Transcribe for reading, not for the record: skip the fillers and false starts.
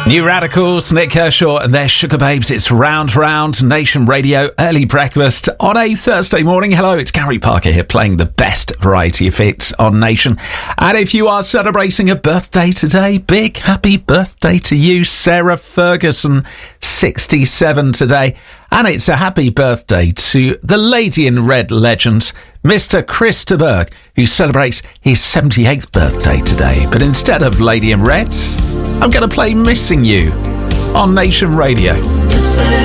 New Radicals, Nick Kershaw and their Sugar Babes. It's Round Round Nation Radio Early Breakfast on a Thursday morning. Hello, it's Gary Parker here playing the best variety of hits on Nation. And if you are celebrating a birthday today, big happy birthday to you, Sarah Ferguson, 67 today. And it's a happy birthday to the Lady in Red legend, Mr. Chris de Burgh, who celebrates his 78th birthday today. But instead of Lady in Red, I'm going to play Missing You on Nation Radio.